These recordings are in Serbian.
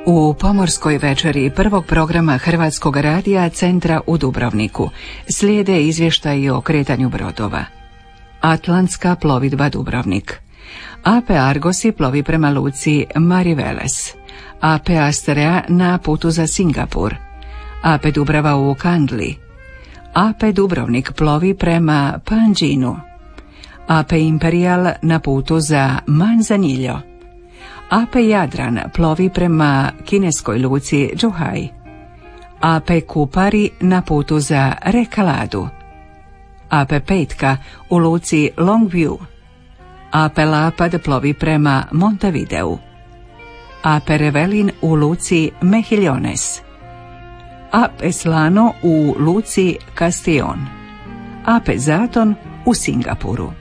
U pomorskoj večeri prvog programa Hrvatskog radija Centra u Dubrovniku slijede izvještaji o kretanju brodova. Atlantska plovidba Dubrovnik. AP Argosi plovi prema luci Mariveles. AP Astrea na putu za Singapur. AP Dubrava u Kandli. AP Dubrovnik plovi prema Panđinu. AP Imperial na putu za Manzanillo. AP Jadran plovi prema kineskoj luci Zhuhai. AP Kupari na putu za Rekaladu. AP Petka u luci Longview. AP Lapad plovi prema Montevideu. AP Revelin u luci Mejillones. AP Slano u luci Castillon. AP Zaton u Singapuru.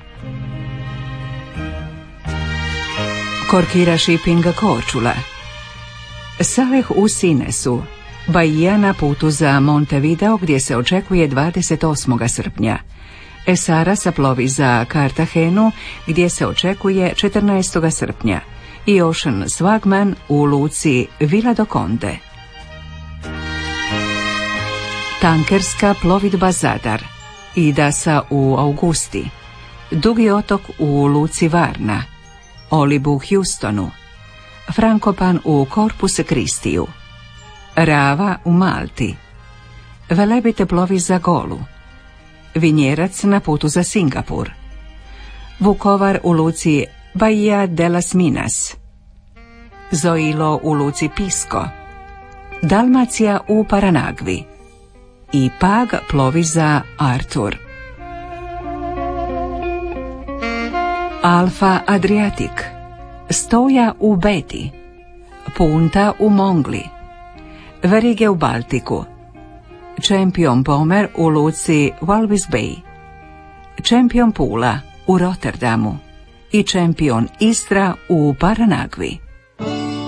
Korkira Shipping Korčula. Saleh u Sinesu. Bahia na putu za Montevideo gdje se očekuje 28. srpnja. Esara plovi za Kartagenu gdje se očekuje 14. srpnja i Ocean Swagman u luci Vila do Conde. Tankerska plovidba Zadar. Idasa u Augusti. Dugi otok u luci Varna. Olib u Houstonu. Frankopan u Corpus Christiju. Rava u Malti. Velebite plovi za Golu. Vinjerac na putu za Singapur. Vukovar u luci Bahia de las Minas. Zoilo u luci Pisco. Dalmacija u Paranagvi. I Pag plovi za Artur. Alfa Adriatic. Stoja u Beti. Punta u Mongli. Verige u Baltiku. Champion Pomer u luci Walvis Bay. Champion Pula u Rotterdamu i Champion Istra u Paranagvi.